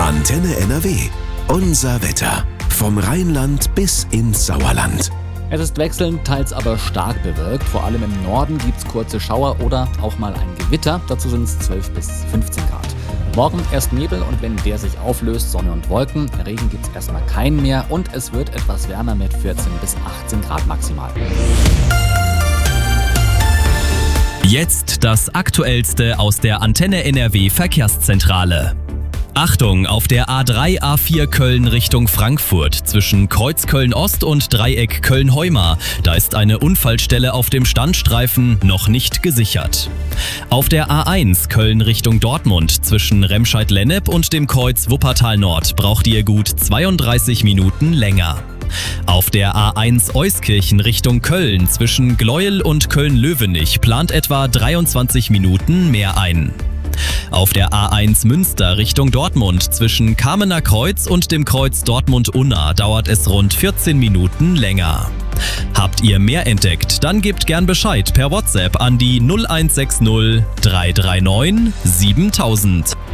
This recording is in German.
Antenne NRW. Unser Wetter. Vom Rheinland bis ins Sauerland. Es ist wechselnd, teils aber stark bewölkt. Vor allem im Norden gibt es kurze Schauer oder auch mal ein Gewitter. Dazu sind es 12 bis 15 Grad. Morgen erst Nebel und wenn der sich auflöst, Sonne und Wolken. Regen gibt es erstmal keinen mehr und es wird etwas wärmer mit 14 bis 18 Grad maximal. Jetzt das Aktuellste aus der Antenne NRW Verkehrszentrale. Achtung, auf der A3 A4 Köln Richtung Frankfurt zwischen Kreuz Köln-Ost und Dreieck Köln-Heumar. Da ist eine Unfallstelle auf dem Standstreifen noch nicht gesichert. Auf der A1 Köln Richtung Dortmund zwischen Remscheid-Lennep und dem Kreuz Wuppertal Nord braucht ihr gut 32 Minuten länger. Auf der A1 Euskirchen Richtung Köln zwischen Gleuel und Köln-Löwenich plant etwa 23 Minuten mehr ein. Auf der A1 Münster Richtung Dortmund zwischen Kamener Kreuz und dem Kreuz Dortmund-Unna dauert es rund 14 Minuten länger. Habt ihr mehr entdeckt? Dann gebt gern Bescheid per WhatsApp an die 0160 339 7000.